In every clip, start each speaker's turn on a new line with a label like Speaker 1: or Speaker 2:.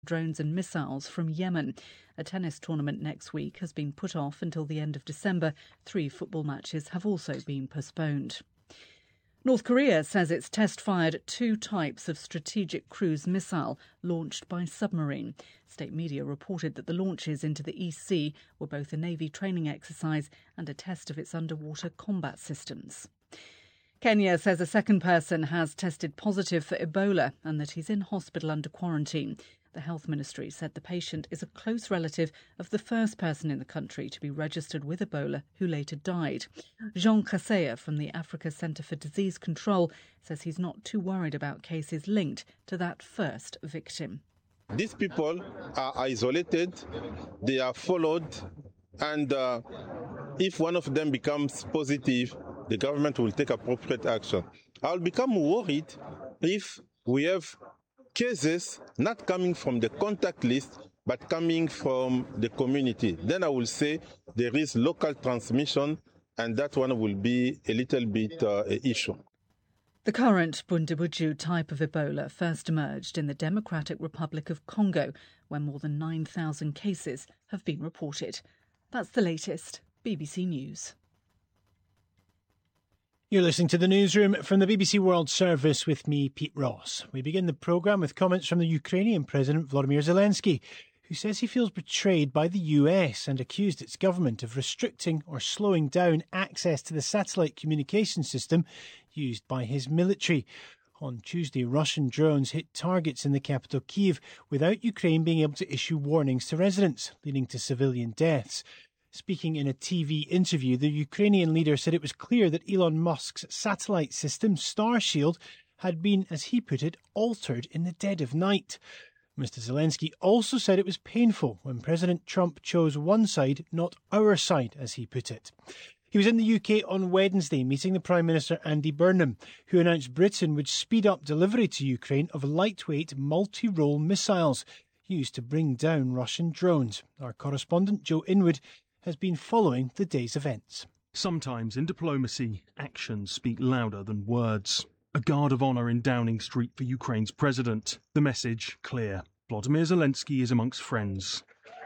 Speaker 1: drones and missiles from Yemen. A tennis tournament next week has been put off until the end of December. 3 football matches have also been postponed. North Korea says it's test-fired 2 types of strategic cruise missile launched by submarine. State media reported that the launches into the East Sea were both a Navy training exercise and a test of its underwater combat systems. Kenya says a second person has tested positive for Ebola and that he's in hospital under quarantine. The Health Ministry said the patient is a close relative of the first person in the country to be registered with Ebola who later died. Jean Kaseya from the Africa Centre for Disease Control says he's not too worried about cases linked to that first victim.
Speaker 2: These people are isolated, they are followed, and if one of them becomes positive, the government will take appropriate action. I'll become worried if we have cases not coming from the contact list, but coming from the community. Then I will say there is local transmission, and that one will be a little bit an issue.
Speaker 1: The current Bundibugyo type of Ebola first emerged in the Democratic Republic of Congo, where more than 9,000 cases have been reported. That's the latest. BBC News.
Speaker 3: You're listening to the newsroom from the BBC World Service with me, Pete Ross. We begin the programme with comments from the Ukrainian President Volodymyr Zelensky, who says he feels betrayed by the US and accused its government of restricting or slowing down access to the satellite communication system used by his military. On Tuesday, Russian drones hit targets in the capital Kyiv without Ukraine being able to issue warnings to residents, leading to civilian deaths. Speaking in a TV interview, the Ukrainian leader said it was clear that Elon Musk's satellite system, Starshield, had been, as he put it, altered in the dead of night. Mr. Zelensky also said it was painful when President Trump chose one side, not our side, as he put it. He was in the UK on Wednesday meeting the Prime Minister Andy Burnham, who announced Britain would speed up delivery to Ukraine of lightweight multi-role missiles used to bring down Russian drones. Our correspondent Joe Inwood has been following the day's events.
Speaker 4: Sometimes in diplomacy, actions speak louder than words. A guard of honour in Downing Street for Ukraine's president. The message clear. Volodymyr Zelensky is amongst friends.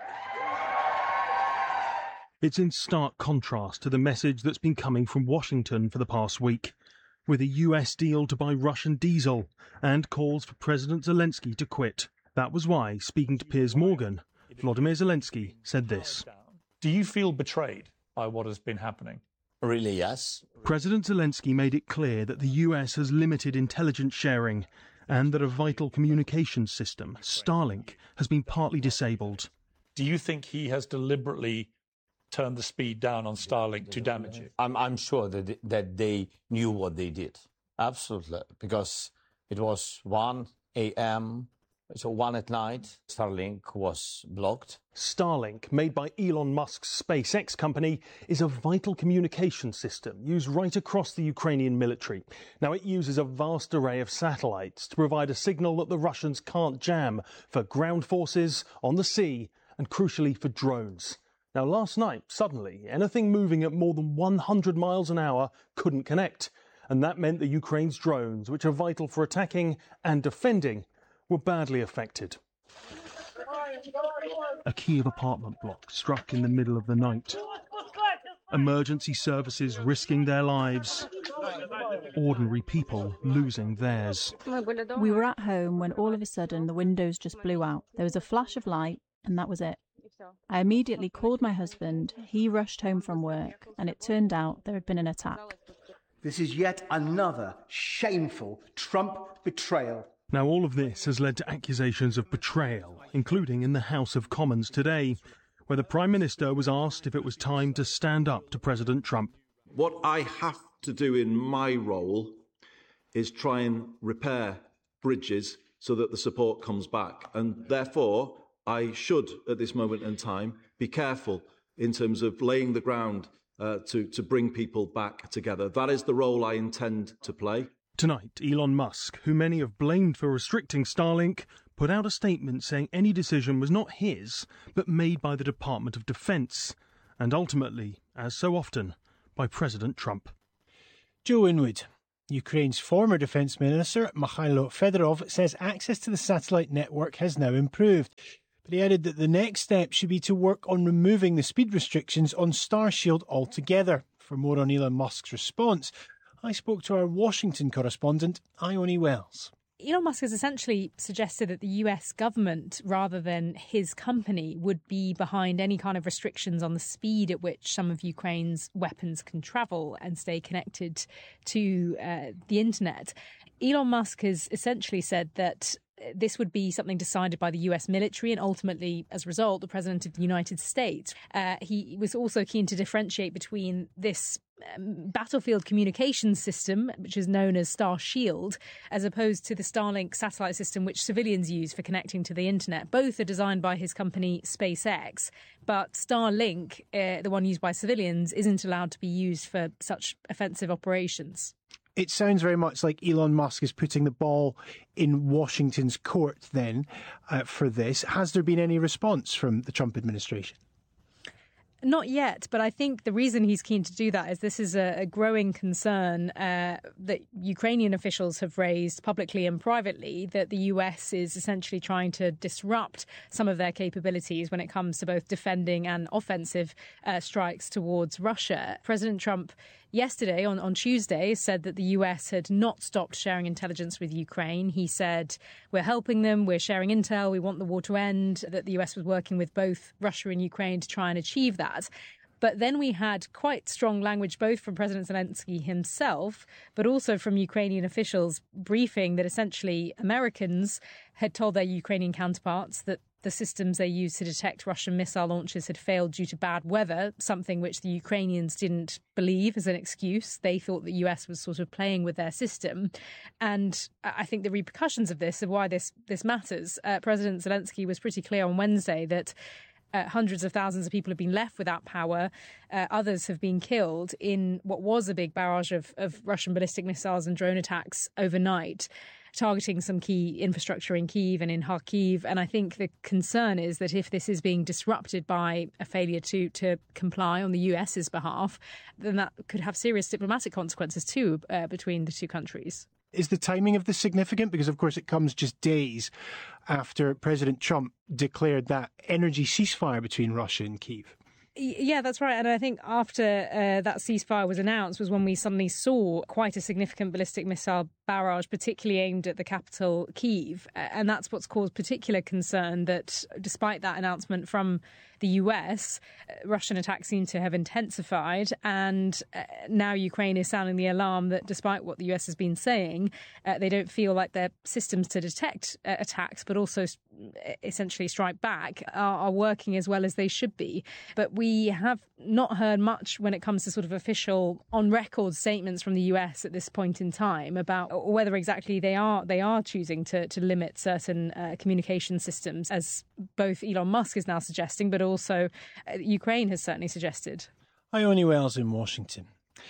Speaker 4: It's in stark contrast to the message that's been coming from Washington for the past week, with a US deal to buy Russian diesel and calls for President Zelensky to quit. That was why, speaking to Piers Morgan, Volodymyr Zelensky said this.
Speaker 5: Do you feel betrayed by what has been happening?
Speaker 6: Really, yes.
Speaker 4: President Zelensky made it clear that the US has limited intelligence sharing and that a vital communications system, Starlink, has been partly disabled.
Speaker 5: Do you think he has deliberately turned the speed down on Starlink to damage you?
Speaker 6: I'm sure that they knew what they did. Absolutely. Because it was 1 a.m., so 1 at night, Starlink was blocked.
Speaker 4: Starlink, made by Elon Musk's SpaceX company, is a vital communication system used right across the Ukrainian military. Now, it uses a vast array of satellites to provide a signal that the Russians can't jam for ground forces, on the sea, and crucially for drones. Now, last night, suddenly, anything moving at more than 100 miles an hour couldn't connect. And that meant that Ukraine's drones, which are vital for attacking and defending, were badly affected. A Kyiv apartment block struck in the middle of the night. Emergency services risking their lives. Ordinary people losing theirs.
Speaker 7: We were at home when all of a sudden the windows just blew out. There was a flash of light and that was it. I immediately called my husband. He rushed home from work and it turned out there had been an attack.
Speaker 8: This is yet another shameful Trump betrayal.
Speaker 4: Now, all of this has led to accusations of betrayal, including in the House of Commons today, where the Prime Minister was asked if it was time to stand up to President Trump.
Speaker 9: What I have to do in my role is try and repair bridges so that the support comes back. And therefore, I should, at this moment in time, be careful in terms of laying the ground to bring people back together. That is the role I intend to play.
Speaker 4: Tonight, Elon Musk, who many have blamed for restricting Starlink, put out a statement saying any decision was not his, but made by the Department of Defense, and ultimately, as so often, by President Trump.
Speaker 3: Joe Inwood. Ukraine's former defence minister, Mikhailo Fedorov, says access to the satellite network has now improved. But he added that the next step should be to work on removing the speed restrictions on Starshield altogether. For more on Elon Musk's response, I spoke to our Washington correspondent, Ione Wells.
Speaker 10: Elon Musk has essentially suggested that the US government, rather than his company, would be behind any kind of restrictions on the speed at which some of Ukraine's weapons can travel and stay connected to the internet. Elon Musk has essentially said that this would be something decided by the US military and ultimately, as a result, the President of the United States. He was also keen to differentiate between this battlefield communications system, which is known as Starshield, as opposed to the Starlink satellite system, which civilians use for connecting to the internet. Both are designed by his company SpaceX, but Starlink, the one used by civilians, isn't allowed to be used for such offensive operations.
Speaker 3: It sounds very much like Elon Musk is putting the ball in Washington's court then for this. Has there been any response from the Trump administration?
Speaker 10: Not yet, but I think the reason he's keen to do that is this is a growing concern that Ukrainian officials have raised publicly and privately, that the US is essentially trying to disrupt some of their capabilities when it comes to both defending and offensive strikes towards Russia. President Trump yesterday, on Tuesday, said that the US had not stopped sharing intelligence with Ukraine. He said, we're helping them, we're sharing intel, we want the war to end, that the US was working with both Russia and Ukraine to try and achieve that. But then we had quite strong language both from President Zelensky himself, but also from Ukrainian officials briefing that essentially Americans had told their Ukrainian counterparts that the systems they used to detect Russian missile launches had failed due to bad weather, something which the Ukrainians didn't believe as an excuse. They thought the US was sort of playing with their system. And I think the repercussions of this, of why this matters, President Zelensky was pretty clear on Wednesday that hundreds of thousands of people have been left without power. Others have been killed in what was a big barrage of Russian ballistic missiles and drone attacks overnight, targeting some key infrastructure in Kyiv and in Kharkiv. And I think the concern is that if this is being disrupted by a failure to comply on the US's behalf, then that could have serious diplomatic consequences too between the two countries.
Speaker 3: Is the timing of this significant? Because, of course, it comes just days after President Trump declared that energy ceasefire between Russia and Kyiv.
Speaker 10: Yeah, that's right. And I think after that ceasefire was announced was when we suddenly saw quite a significant ballistic missile barrage, particularly aimed at the capital, Kyiv. And that's what's caused particular concern, that despite that announcement from the US, Russian attacks seem to have intensified. And now Ukraine is sounding the alarm that despite what the US has been saying, they don't feel like their systems to detect attacks, but also essentially strike back, are working as well as they should be. But we have not heard much when it comes to sort of official on-record statements from the US at this point in time about whether exactly they are choosing to limit certain communication systems, as both Elon Musk is now suggesting, but also Ukraine has certainly suggested.
Speaker 3: Ione Wells in Washington.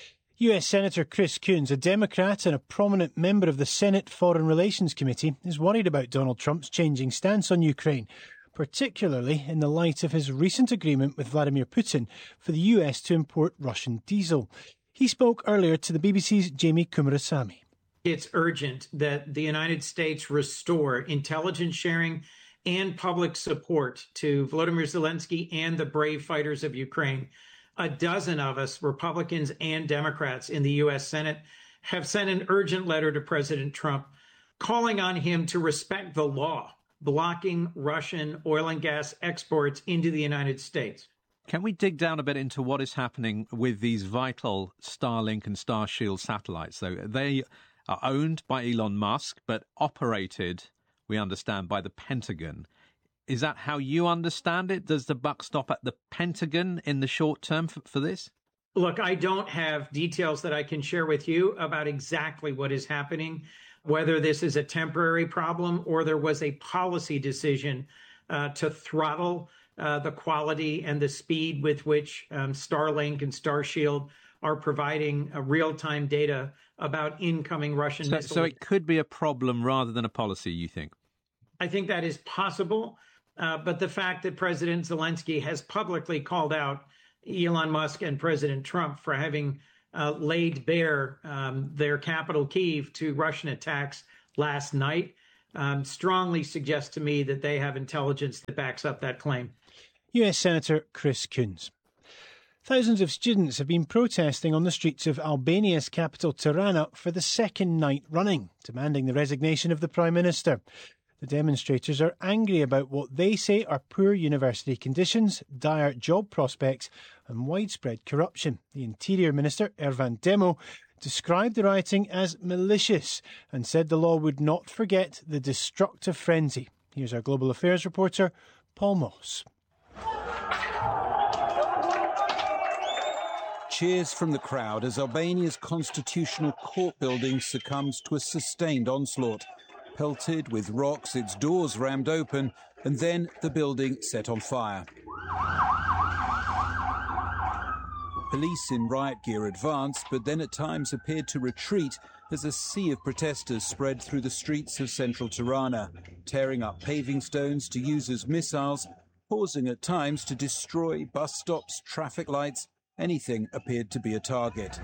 Speaker 3: US Senator Chris Coons, a Democrat and a prominent member of the Senate Foreign Relations Committee, is worried about Donald Trump's changing stance on Ukraine, particularly in the light of his recent agreement with Vladimir Putin for the US to import Russian diesel. He spoke earlier to the BBC's Jamie Kumarasamy.
Speaker 11: It's urgent that the United States restore intelligence sharing and public support to Volodymyr Zelensky and the brave fighters of Ukraine. A dozen of us, Republicans and Democrats in the U.S. Senate, have sent an urgent letter to President Trump calling on him to respect the law, blocking Russian oil and gas exports into the United States.
Speaker 12: Can we dig down a bit into what is happening with these vital Starlink and Starshield satellites? So they are owned by Elon Musk, but operated, we understand, by the Pentagon. Is that how you understand it? Does the buck stop at the Pentagon in the short term for this?
Speaker 11: Look, I don't have details that I can share with you about exactly what is happening, whether this is a temporary problem or there was a policy decision to throttle the quality and the speed with which Starlink and Starshield are providing real-time data about incoming Russian missiles.
Speaker 12: So it could be a problem rather than a policy, you think?
Speaker 11: I think that is possible. But the fact that President Zelensky has publicly called out Elon Musk and President Trump for having laid bare their capital, Kyiv, to Russian attacks last night, strongly suggests to me that they have intelligence that backs up that claim.
Speaker 3: US Senator Chris Coons. Thousands of students have been protesting on the streets of Albania's capital Tirana for the second night running, demanding the resignation of the Prime Minister. The demonstrators are angry about what they say are poor university conditions, dire job prospects and widespread corruption. The Interior Minister, Ervan Demo, described the rioting as malicious and said the law would not forget the destructive frenzy. Here's our Global Affairs reporter, Paul Moss.
Speaker 13: Cheers from the crowd as Albania's constitutional court building succumbs to a sustained onslaught. Pelted with rocks, its doors rammed open, and then the building set on fire. Police in riot gear advanced, but then at times appeared to retreat as a sea of protesters spread through the streets of central Tirana, tearing up paving stones to use as missiles, pausing at times to destroy bus stops, traffic lights. Anything appeared to be a target.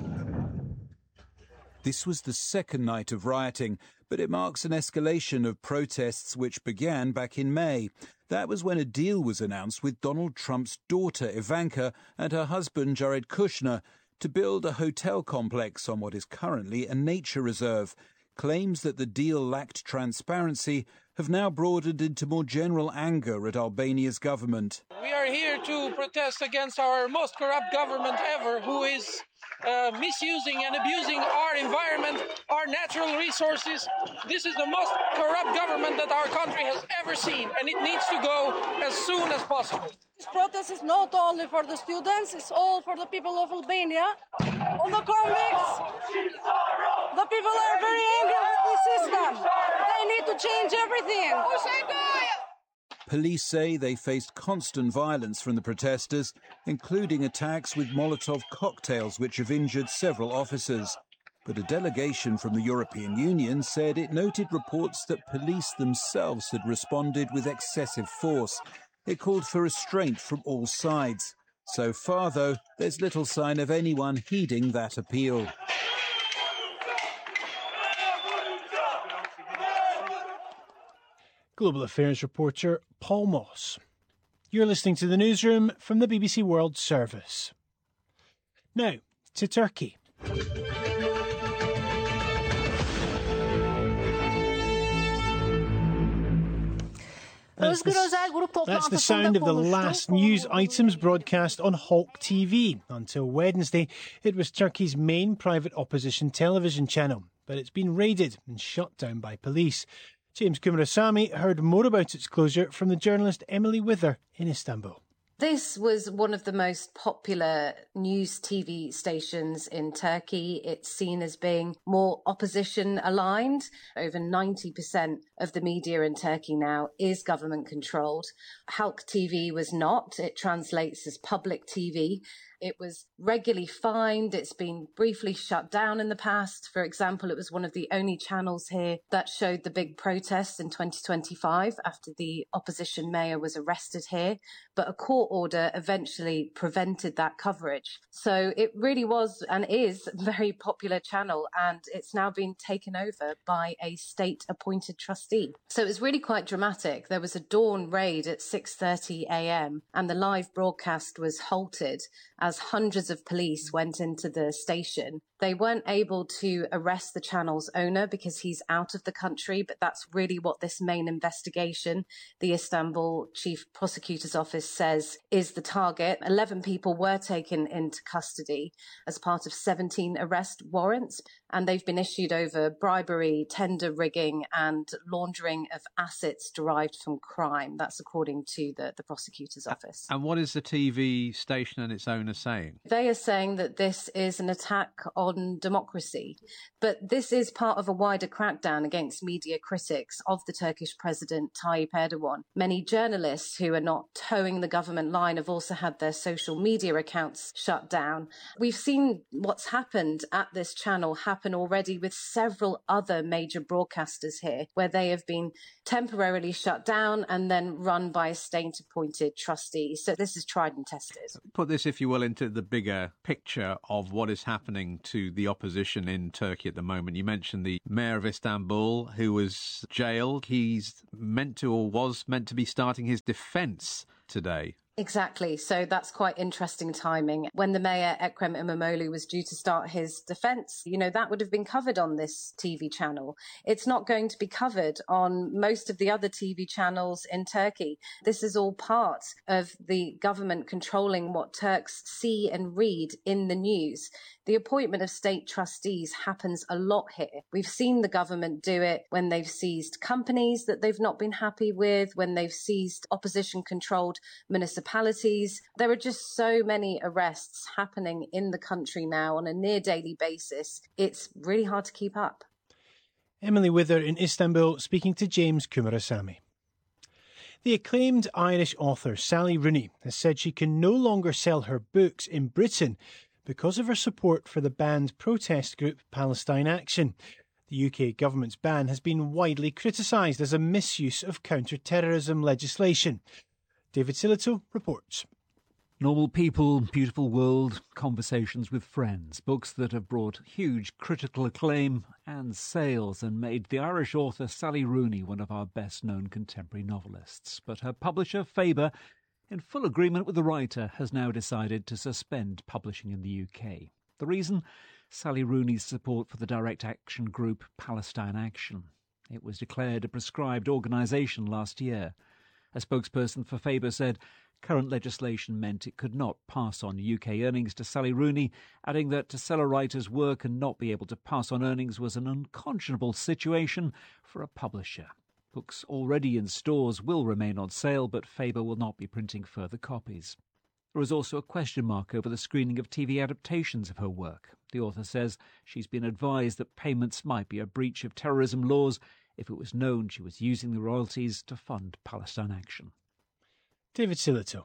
Speaker 13: This was the second night of rioting, but it marks an escalation of protests which began back in May. That was when a deal was announced with Donald Trump's daughter Ivanka and her husband Jared Kushner to build a hotel complex on what is currently a nature reserve. Claims that the deal lacked transparency have now broadened into more general anger at Albania's government.
Speaker 14: We are here to protest against our most corrupt government ever, who is misusing and abusing our environment, our natural resources. This is the most corrupt government that our country has ever seen, and it needs to go as soon as possible.
Speaker 15: This protest is not only for the students, it's all for the people of Albania. On the convicts, the people are very angry with the system. They need to change everything.
Speaker 13: Police say they faced constant violence from the protesters, including attacks with Molotov cocktails which have injured several officers. But a delegation from the European Union said it noted reports that police themselves had responded with excessive force. It called for restraint from all sides. So far, though, there's little sign of anyone heeding that appeal.
Speaker 3: Global Affairs reporter Paul Moss. You're listening to the newsroom from the BBC World Service. Now, to Turkey. That's the sound of the last news items broadcast on Halk TV. Until Wednesday, it was Turkey's main private opposition television channel, but it's been raided and shut down by police. James Kumarasamy heard more about its closure from the journalist Emily Wither in Istanbul.
Speaker 16: This was one of the most popular news TV stations in Turkey. It's seen as being more opposition aligned. Over 90% of the media in Turkey now is government controlled. Halk TV was not. It translates as public TV. It was regularly fined. It's been briefly shut down in the past. For example, it was one of the only channels here that showed the big protests in 2025 after the opposition mayor was arrested here. But a court order eventually prevented that coverage. So it really was and is a very popular channel, and it's now been taken over by a state-appointed trustee. So it was really quite dramatic. There was a dawn raid at 6:30 a.m. and the live broadcast was halted as hundreds of police went into the station. They weren't able to arrest the channel's owner because he's out of the country, but that's really what this main investigation, the Istanbul Chief Prosecutor's Office says, is the target. 11 people were taken into custody as part of 17 arrest warrants, and they've been issued over bribery, tender rigging, and laundering of assets derived from crime. That's according to the Prosecutor's Office.
Speaker 12: And what is the TV station and its owner saying?
Speaker 16: They are saying that this is an attack on democracy, but this is part of a wider crackdown against media critics of the Turkish President Tayyip Erdogan. Many journalists who are not towing the government line have also had their social media accounts shut down. We've seen what's happened at this channel happen already with several other major broadcasters here, where they have been temporarily shut down and then run by a state-appointed trustee. So this is tried and tested.
Speaker 12: Put this, if you will, drill into the bigger picture of what is happening to the opposition in Turkey at the moment. You mentioned the mayor of Istanbul, who was jailed. He's meant to, or was meant to, be starting his defence today.
Speaker 16: Exactly. So that's quite interesting timing. When the mayor, Ekrem İmamoğlu, was due to start his defence, that would have been covered on this TV channel. It's not going to be covered on most of the other TV channels in Turkey. This is all part of the government controlling what Turks see and read in the news. The appointment of state trustees happens a lot here. We've seen the government do it when they've seized companies that they've not been happy with, when they've seized opposition-controlled municipalities. There are just so many arrests happening in the country now on a near daily basis. It's really hard to keep up.
Speaker 3: Emily Wither in Istanbul speaking to James Kumarasamy. The acclaimed Irish author Sally Rooney has said she can no longer sell her books in Britain because of her support for the banned protest group Palestine Action. The UK government's ban has been widely criticised as a misuse of counter-terrorism legislation. David Sillito reports.
Speaker 17: Normal People, Beautiful World, Conversations with Friends, books that have brought huge critical acclaim and sales and made the Irish author Sally Rooney one of our best-known contemporary novelists. But her publisher, Faber, in full agreement with the writer, has now decided to suspend publishing in the UK. The reason? Sally Rooney's support for the direct action group Palestine Action. It was declared a proscribed organisation last year. A spokesperson for Faber said current legislation meant it could not pass on UK earnings to Sally Rooney, adding that to sell a writer's work and not be able to pass on earnings was an unconscionable situation for a publisher. Books already in stores will remain on sale, but Faber will not be printing further copies. There is also a question mark over the screening of TV adaptations of her work. The author says she's been advised that payments might be a breach of terrorism laws if it was known she was using the royalties to fund Palestine Action.
Speaker 3: David Sillito.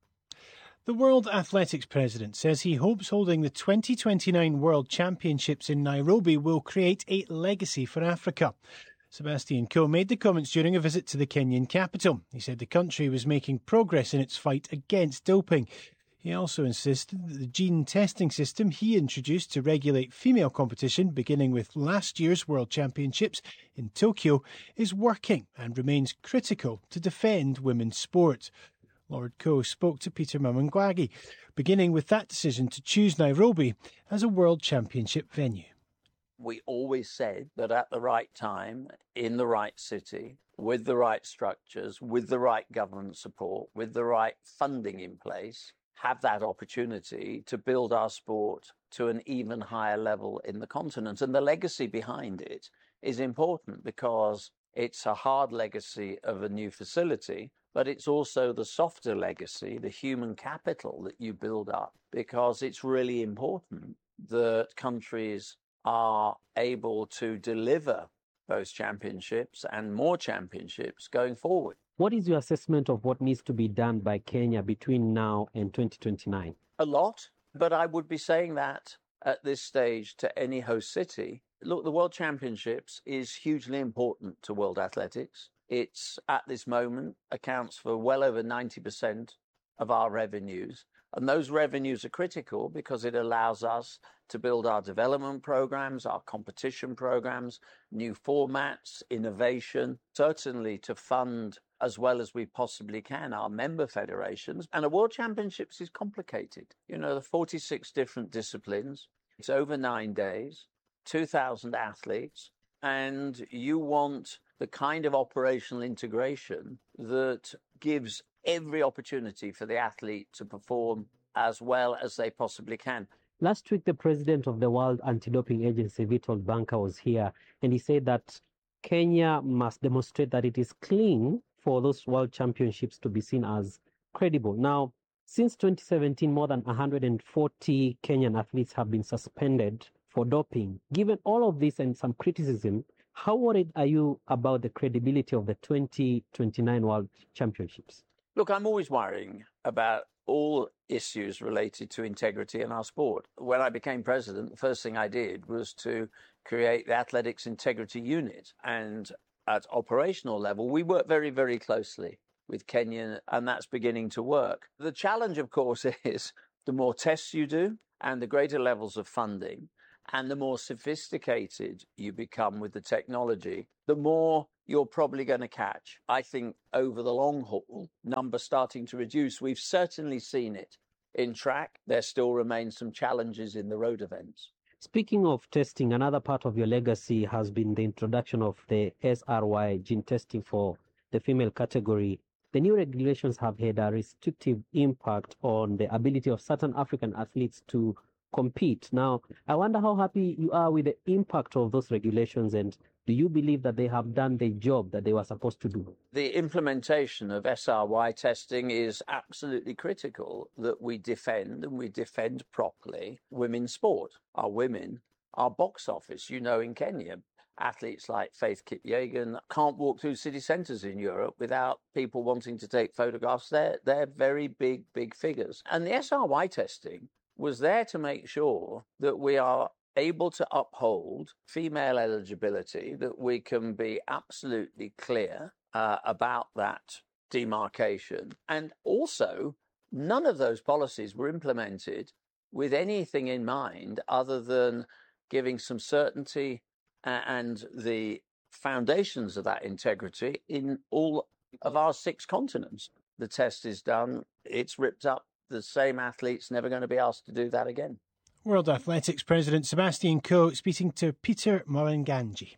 Speaker 3: The World Athletics President says he hopes holding the 2029 World Championships in Nairobi will create a legacy for Africa. Sebastian Coe made the comments during a visit to the Kenyan capital. He said the country was making progress in its fight against doping. He also insisted that the gene testing system he introduced to regulate female competition, beginning with last year's World Championships in Tokyo, is working and remains critical to defend women's sport. Lord Coe spoke to Peter Mamangwagi, beginning with that decision to choose Nairobi as a World Championship venue.
Speaker 18: We always said that at the right time, in the right city, with the right structures, with the right government support, with the right funding in place, have that opportunity to build our sport to an even higher level in the continent. And the legacy behind it is important because it's a hard legacy of a new facility, but it's also the softer legacy, the human capital that you build up, because it's really important that countries are able to deliver those championships and more championships going forward.
Speaker 19: What is your assessment of what needs to be done by Kenya between now and 2029?
Speaker 18: A lot, but I would be saying that at this stage to any host city. Look, the World Championships is hugely important to world athletics. It's, at this moment, accounts for well over 90% of our revenues. And those revenues are critical because it allows us to build our development programs, our competition programs, new formats, innovation, certainly to fund as well as we possibly can our member federations. And a World Championships is complicated. You know, the 46 different disciplines, it's over 9 days, 2,000 athletes, and you want the kind of operational integration that gives every opportunity for the athlete to perform as well as they possibly can.
Speaker 19: Last week, the president of the World Anti-Doping Agency, Vitold Banka, was here, and he said that Kenya must demonstrate that it is clean for those World Championships to be seen as credible. Now, since 2017, more than 140 Kenyan athletes have been suspended for doping. Given all of this and some criticism, how worried are you about the credibility of the 2029 World Championships?
Speaker 18: Look, I'm always worrying about all issues related to integrity in our sport. When I became president, the first thing I did was to create the Athletics Integrity Unit. And at operational level, we work very, very closely with Kenya, and that's beginning to work. The challenge, of course, is The more tests you do and the greater levels of funding and the more sophisticated you become with the technology, the more you're probably going to catch. I think over the long haul, numbers starting to reduce. We've certainly seen it in track. There still remain some challenges in the road events.
Speaker 19: Speaking of testing, another part of your legacy has been the introduction of the SRY gene testing for the female category. The new regulations have had a restrictive impact on the ability of certain African athletes to compete. Now, I wonder how happy you are with the impact of those regulations, and do you believe that they have done the job that they were supposed to do?
Speaker 18: The implementation of SRY testing is absolutely critical, that we defend, and we defend properly, women's sport. Our women, our box office. You know, in Kenya, athletes like Faith Kipyegon can't walk through city centres in Europe without people wanting to take photographs. They're very big figures. And the SRY testing was there to make sure that we are able to uphold female eligibility, that we can be absolutely clear about that demarcation. And also, none of those policies were implemented with anything in mind other than giving some certainty and the foundations of that integrity in all of our 6 continents. The test is done, it's ripped up, the same athlete's never going to be asked to do that again.
Speaker 3: World Athletics President Sebastian Coe speaking to Peter Mullanganji.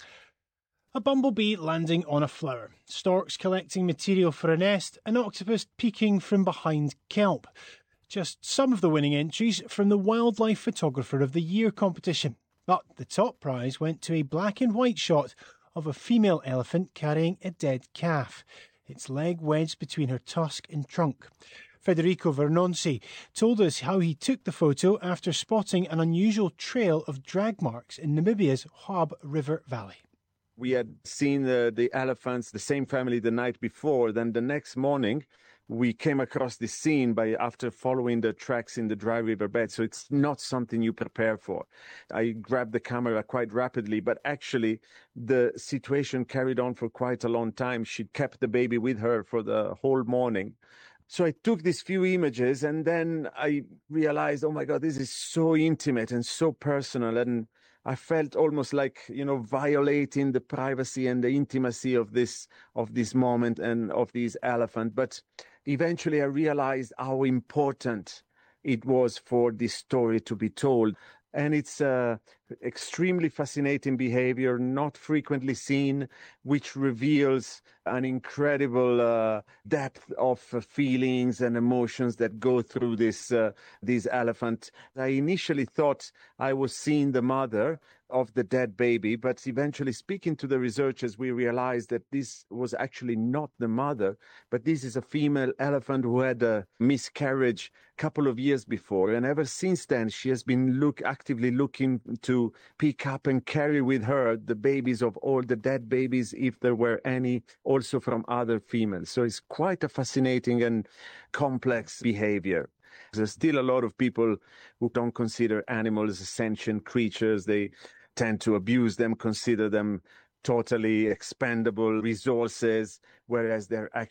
Speaker 3: A bumblebee landing on a flower, storks collecting material for a nest, an octopus peeking from behind kelp. Just some of the winning entries from the Wildlife Photographer of the Year competition. But the top prize went to a black and white shot of a female elephant carrying a dead calf, its leg wedged between her tusk and trunk. Federico Vernonci told us how he took the photo after spotting an unusual trail of drag marks in Namibia's Hwab River Valley.
Speaker 20: We had seen the elephants, the same family, the night before. Then the next morning, we came across this scene after following the tracks in the dry river bed. So it's not something you prepare for. I grabbed the camera quite rapidly, but actually the situation carried on for quite a long time. She kept the baby with her for the whole morning. So I took these few images and then I realized, oh my God, this is so intimate and so personal. And I felt almost like, violating the privacy and the intimacy of this moment and of this elephant. But eventually I realized how important it was for this story to be told. And it's extremely fascinating behavior, not frequently seen, which reveals an incredible depth of feelings and emotions that go through this elephant. I initially thought I was seeing the mother of the dead baby, but eventually speaking to the researchers, we realized that this was actually not the mother, but this is a female elephant who had a miscarriage a couple of years before. And ever since then, she has been actively looking to pick up and carry with her the babies of all the dead babies, if there were any, also from other females. So it's quite a fascinating and complex behavior. There's still a lot of people who don't consider animals sentient creatures. They tend to abuse them, consider them totally expendable resources, whereas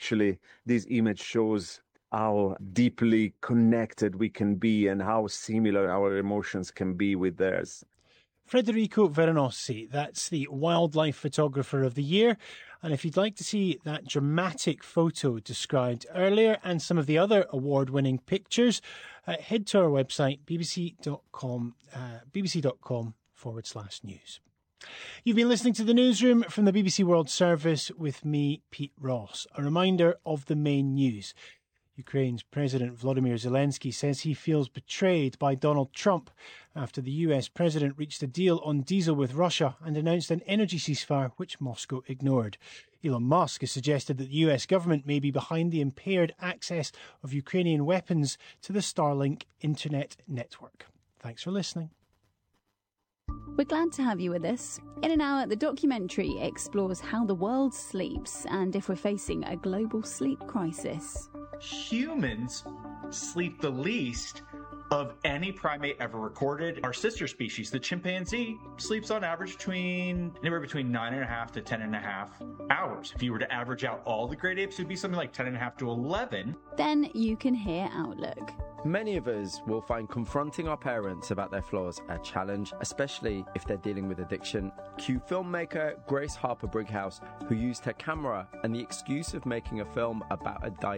Speaker 20: this image shows how deeply connected we can be and how similar our emotions can be with theirs.
Speaker 3: Federico Vernonci, that's the Wildlife Photographer of the Year. And if you'd like to see that dramatic photo described earlier and some of the other award-winning pictures, head to our website, bbc.com/news. You've been listening to The Newsroom from the BBC World Service with me, Pete Ross. A reminder of the main news. Ukraine's President Volodymyr Zelensky says he feels betrayed by Donald Trump after the US president reached a deal on diesel with Russia and announced an energy ceasefire which Moscow ignored. Elon Musk has suggested that the US government may be behind the impaired access of Ukrainian weapons to the Starlink internet network. Thanks for listening.
Speaker 21: We're glad to have you with us. In an hour, the documentary explores how the world sleeps and if we're facing a global sleep crisis.
Speaker 22: Humans sleep the least,
Speaker 2: of any primate ever recorded. Our sister species, the chimpanzee, sleeps on average anywhere between 9.5 to 10.5 hours. If you were to average out all the great apes, it would be something like 10.5 to 11.
Speaker 21: Then you can hear Outlook.
Speaker 22: Many of us will find confronting our parents about their flaws a challenge, especially if they're dealing with addiction. Cue filmmaker Grace Harper Brighouse, who used her camera and the excuse of making a film about a